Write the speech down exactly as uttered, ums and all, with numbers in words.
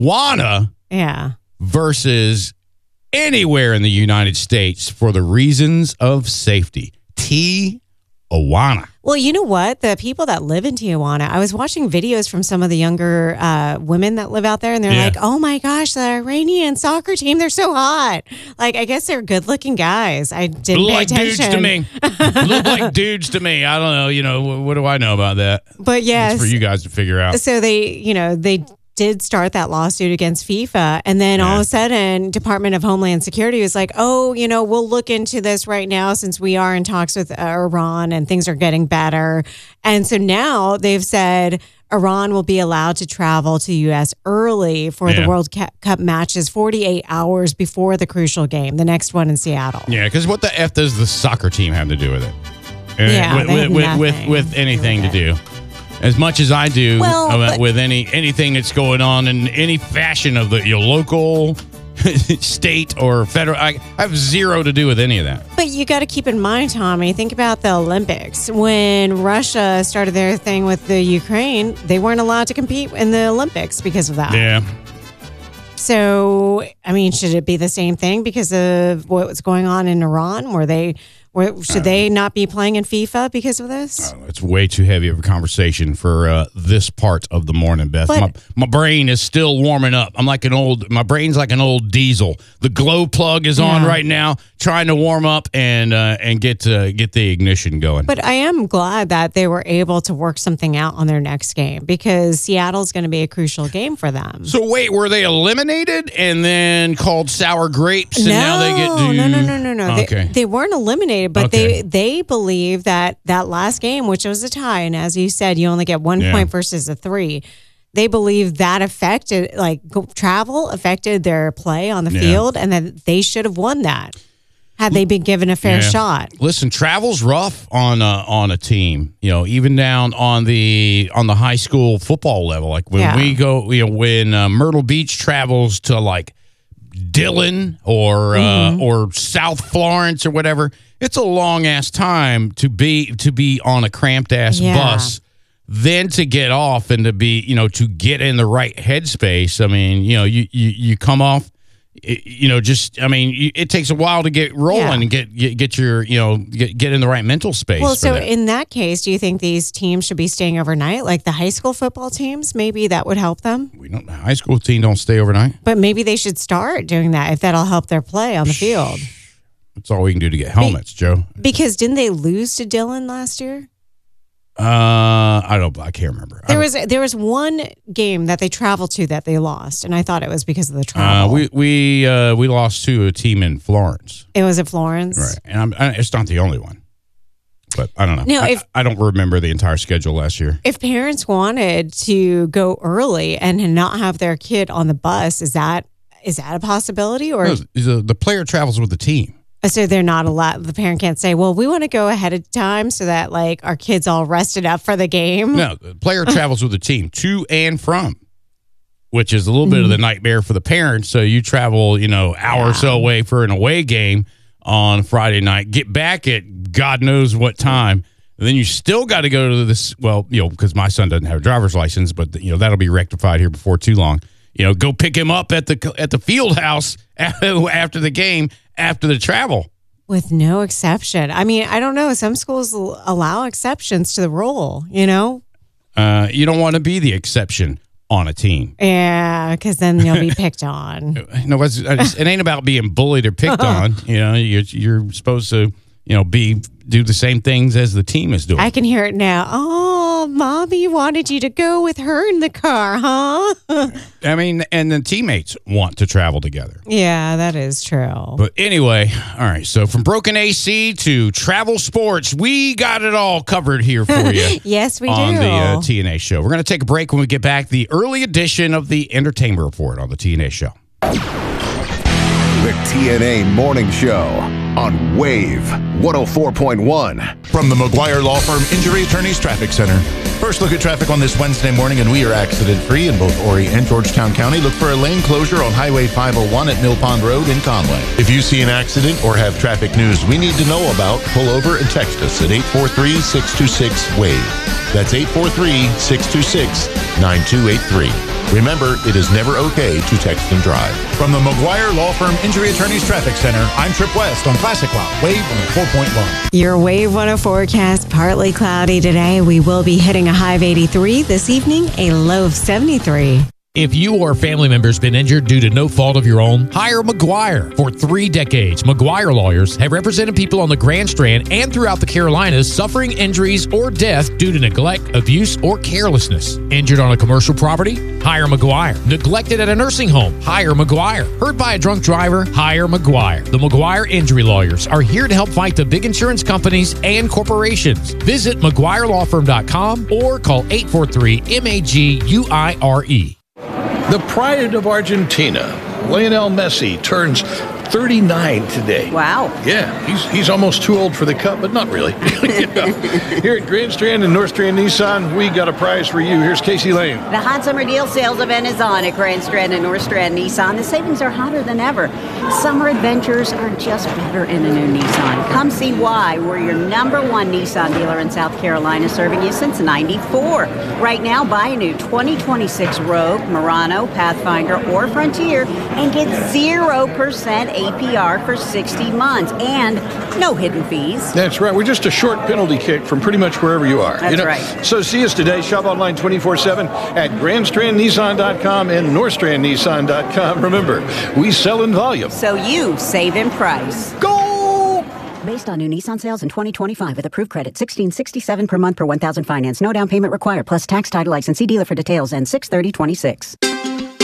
Tijuana Yeah. versus anywhere in the United States for the reasons of safety. Tijuana. Well, you know what? The people that live in Tijuana, I was watching videos from some of the younger uh, women that live out there, and they're Yeah. like, oh my gosh, the Iranian soccer team, they're so hot. Like, I guess they're good looking guys. I didn't Look pay like dudes attention. to me. Look like dudes to me. I don't know. You know, what, what do I know about that? But yes. It's for you guys to figure out. So they, you know, they did start that lawsuit against FIFA. And then all of a sudden, Department of Homeland Security was like, oh, you know, we'll look into this right now since we are in talks with uh, Iran and things are getting better. And so now they've said Iran will be allowed to travel to the U S early for Yeah. the World Cup matches forty-eight hours before the crucial game, the next one in Seattle. Yeah, because what the F does the soccer team have to do with it? Uh, Yeah, with, they have with, with, with, nothing with anything to to do do. As much as I do Well, about- but- with any anything that's going on in any fashion of the your local, state, or federal, I, I have zero to do with any of that. But you got to keep in mind, Tommy, think about the Olympics. When Russia started their thing with the Ukraine, they weren't allowed to compete in the Olympics because of that. Yeah. So, I mean, should it be the same thing because of what was going on in Iran? Were they, were, should they not be playing in FIFA because of this? It's way too heavy of a conversation for uh, this part of the morning, Beth. But- my, my brain is still warming up. I'm like an old, my brain's like an old diesel. The glow plug is on Yeah. right now, trying to warm up and uh, and get uh, get the ignition going. But I am glad that they were able to work something out on their next game because Seattle's going to be a crucial game for them. So wait, were they eliminated and then called sour grapes, and no, now they get to? no, no, no, no, no. Okay. They, they weren't eliminated, but Okay. they they believe that that last game, which was a tie, and as you said, you only get one Yeah. point versus a three. They believe that affected, like go, travel affected their play on the Yeah. field, and that they should have won that had they been given a fair Yeah. shot. Listen, travel's rough on uh, on a team. You know, even down on the on the high school football level. Like when Yeah. we go, you know, when uh, Myrtle Beach travels to like Dillon or uh, Mm-hmm. or South Florence or whatever, it's a long ass time to be to be on a cramped ass Yeah. bus. Then to get off and to be, you know, to get in the right headspace. I mean, you know, you you, you come off. It- you know, just I mean, you, it takes a while to get rolling Yeah. and get, get get your you know get get in the right mental space. Well, for so that. in that case, do you think these teams should be staying overnight, like the high school football teams? Maybe that would help them. we don't high school team don't stay overnight. But maybe they should start doing that if that'll help their play on the field. That's all we can do to get helmets, Joe. Because didn't they lose to Dillon last year? Uh, I don't. I can't remember. There I was there was one game that they traveled to that they lost, and I thought it was because of the uh, travel. we we uh, we lost to a team in Florence, it was at Florence. right? And I'm, I, it's not the only one, but I don't know. No, I, if- I don't remember the entire schedule last year. If parents wanted to go early and not have their kid on the bus, is that is that a possibility? Or No, the, the player travels with the team. so they're not allowed? The parent can't say, "Well, we want to go ahead of time so that like our kids all rested up for the game." No, the player travels with the team to and from, which is a little bit of the nightmare for the parents. So you travel, you know, hour or so away for an away game on Friday night, get back at God knows what time, and then you still got to go to this. Well, you know, because my son doesn't have a driver's license, but you know that'll be rectified here before too long. You know, go pick him up at the at the field house after the game, after the travel. With no exception. I mean, I don't know. Some schools l- allow exceptions to the rule, you know? Uh, you don't want to be the exception on a team. Yeah, because then you'll be picked on. No, it's, it's- it ain't about being bullied or picked on. You know, you're, you're supposed to, you know, be do the same things as the team is doing. I can hear it now. Oh, mommy wanted you to go with her in the car, huh? I mean, and the teammates want to travel together. Yeah, that is true. But anyway, all right. So from broken A C to travel sports, we got it all covered here for you. Yes, we on do. the uh, T N A show. We're going to take a break. When we get back, the early edition of the Entertainment Report on the T N A show. The T N A Morning Show on Wave one oh four point one. From the McGuire Law Firm Injury Attorneys Traffic Center. First look at traffic on this Wednesday morning, and we are accident-free in both Horry and Georgetown County. Look for a lane closure on Highway five oh one at Mill Pond Road in Conway. If you see an accident or have traffic news we need to know about, pull over and text us at eight four three, six two six, WAVE. That's eight four three, six two six, nine two eight three. Remember, it is never okay to text and drive. From the McGuire Law Firm Injury Attorneys Traffic Center, I'm Trip West on Classic Rock, Wave one oh four point one. Your Wave one oh forecast, partly cloudy today. We will be hitting a high of eighty-three this evening, a low of seventy-three. If you or a family member has been injured due to no fault of your own, hire McGuire. For three decades, McGuire lawyers have represented people on the Grand Strand and throughout the Carolinas suffering injuries or death due to neglect, abuse, or carelessness. Injured on a commercial property? Hire McGuire. Neglected at a nursing home? Hire McGuire. Hurt by a drunk driver? Hire McGuire. The McGuire Injury Lawyers are here to help fight the big insurance companies and corporations. Visit McGuire Law Firm dot com or call eight four three, M A G U I R E. The pride of Argentina, Lionel Messi, turns thirty-nine today. Wow. Yeah, he's he's almost too old for the cup, but not really. You know, here at Grand Strand and North Strand Nissan, we got a prize for you. Here's Casey Lane. The hot summer deal sales event is on at Grand Strand and North Strand Nissan. The savings are hotter than ever. Summer adventures are just better in a new Nissan. Come see why. We're your number one Nissan dealer in South Carolina, serving you since ninety-four. Right now, buy a new twenty twenty-six Rogue, Murano, Pathfinder, or Frontier and get zero percent A P R for sixty months and no hidden fees. That's right. We're just a short penalty kick from pretty much wherever you are. That's you know? right. So see us today. Shop online twenty-four seven at Grand Strand Nissan dot com and North Strand Nissan dot com. Remember, we sell in volume. So you save in price. Go! Based on new Nissan sales in twenty twenty-five with approved credit, sixteen sixty-seven per month per one thousand finance. No down payment required, plus tax, title, license. See dealer for details and six thirty twenty-six.